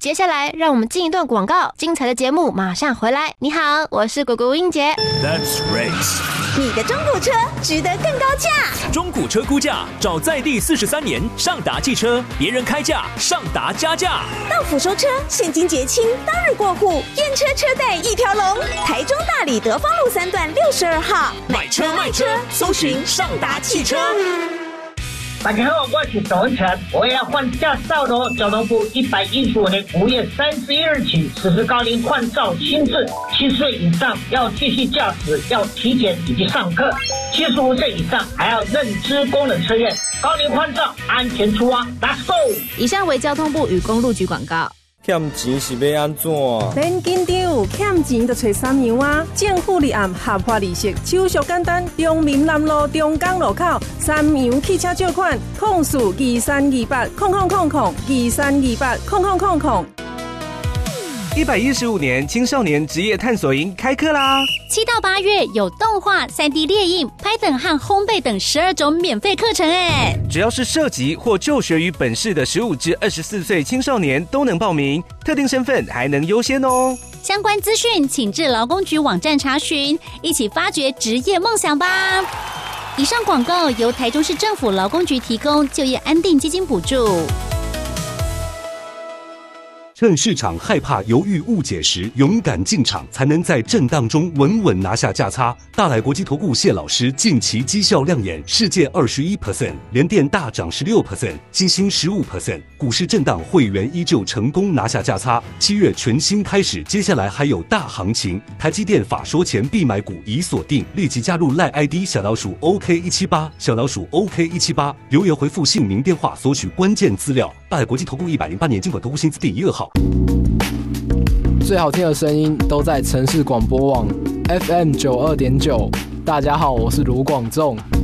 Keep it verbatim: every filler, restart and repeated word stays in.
接下来让我们进一段广告，精彩的节目马上回来。你好，我是果果英杰。 That's race。 你的中古车值得更高价。 中古车估价找在地四十三年上达汽车，别人开价，上达加价。 到府收车，现金结清，当日过户，验车车贷一条龙。台中大里德芳路三段六十二号， 买车卖车，搜寻上达汽车。 大家好，我是董文成，我要换驾照喽！交通部一百一十五年五月三十一日起实施高龄换照新制，七十岁以上要继续驾驶，要体检以及上课；七十五岁以上还要认知功能测验。高龄换照，安全出发 ，Let's go！ 以上为交通部与公路局广告。 欠钱是要安怎？ 免紧张，欠钱就找三样啊！政府立案合法利息，手续简单。中民南路中港路口三洋汽车借款，控诉二三二八空空空空二三二八空空空空。 一百一十五年青少年职业探索营开课啦！ 七到八月有动画、三 D 列印、拍等和烘焙等十二种免费课程哎！ 只要是涉及或就学于本市的十五至二十四岁青少年都能报名，特定身份还能优先哦。 相关资讯请至劳工局网站查询，一起发掘职业梦想吧！以上广告由台中市政府劳工局提供，就业安定基金补助。 趁市场害怕、犹豫、误解时，勇敢进场，才能在震荡中稳稳拿下价差。大来国际投顾谢老师近期绩效亮眼，世界 百分之二十一， 联电大涨 百分之十六， 新兴 百分之十五， 股市震荡，会员依旧成功拿下价差。七月全新开始，接下来还有大行情。台积电法说前必买股已锁定，立即加入赖 I D 小老鼠 O K 一七八， 小老鼠 O K 一七八， 留言回复姓名电话索取关键资料。大来国际投顾一百零八年金管投顾新字第一二号。 最好听的声音都在城市广播网 F M 九二点九。大家好，我是卢广仲。